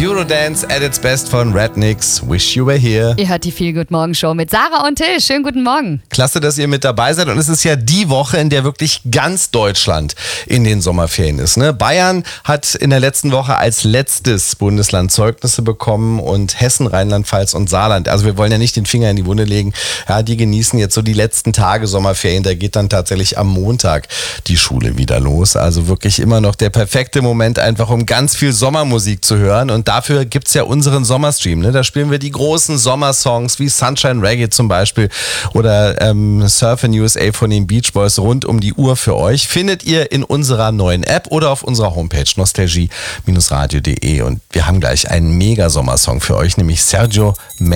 Eurodance at its best von Rednix. Wish you were here. Ihr hört die Feel-Good-Morgen-Show mit Sarah und Till. Schönen guten Morgen. Klasse, dass ihr mit dabei seid. Und es ist ja die Woche, in der wirklich ganz Deutschland in den Sommerferien ist. Ne? Bayern hat in der letzten Woche als letztes Bundesland Zeugnisse bekommen und Hessen, Rheinland-Pfalz und Saarland. Also wir wollen ja nicht den Finger in die Wunde legen. Ja, die genießen jetzt so die letzten Tage Sommerferien. Da geht dann tatsächlich am Montag die Schule wieder los. Also wirklich immer noch der perfekte Moment, einfach um ganz viel Sommermusik zu hören. Und dafür gibt's ja unseren Sommerstream. Ne? Da spielen wir die großen Sommersongs wie Sunshine Reggae zum Beispiel oder Surf in USA von den Beach Boys rund um die Uhr für euch. Findet ihr in unserer neuen App oder auf unserer Homepage nostalgie-radio.de. Und wir haben gleich einen Mega-Sommersong für euch, nämlich Sergio